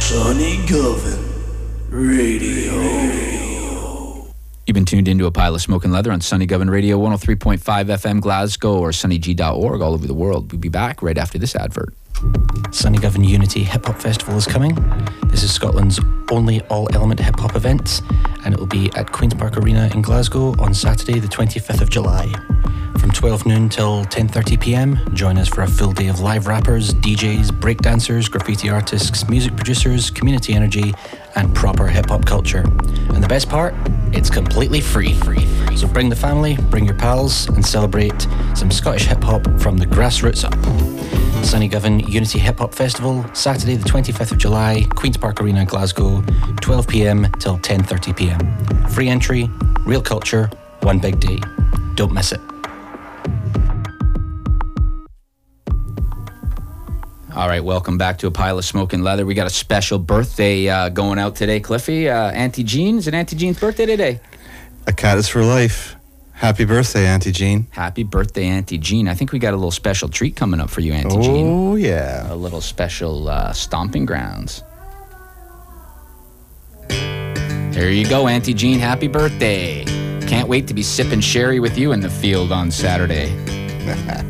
Sonny Govan Radio. You've been tuned into A Pile of Smoke and Leather on Sonny Govan Radio, 103.5 FM Glasgow or sunnyg.org all over the world. We'll be back right after this advert. Sonny Govan Unity Hip Hop Festival is coming. This is Scotland's only all-element hip hop event, and it will be at Queen's Park Arena in Glasgow on Saturday the 25th of July. From 12 noon till 10:30 p.m, join us for a full day of live rappers, DJs, breakdancers, graffiti artists, music producers, community energy, and proper hip-hop culture. And the best part? It's completely free. So bring the family, bring your pals, and celebrate some Scottish hip-hop from the grassroots up. Sonny Govan Unity Hip Hop Festival, Saturday the 25th of July, Queen's Park Arena, Glasgow, 12 p.m. till 10:30 p.m. Free entry, real culture, one big day. Don't miss it. All right, welcome back to A Pile of Smoke and Leather. We got a special birthday going out today, Cliffy. Auntie Jean. Is it Auntie Jean's birthday today? A cat is for life. Happy birthday, Auntie Jean. Happy birthday, Auntie Jean. I think we got a little special treat coming up for you, Auntie Jean. Oh, yeah. A little special stomping grounds. There you go, Auntie Jean. Happy birthday. Can't wait to be sipping sherry with you in the field on Saturday.